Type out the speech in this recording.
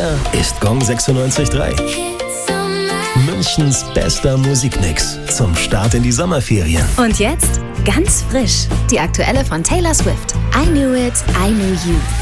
Hier ist Gong 96.3. Münchens bester Musikmix zum Start in die Sommerferien. Und jetzt ganz frisch, die aktuelle von Taylor Swift. I Knew It, I Knew You.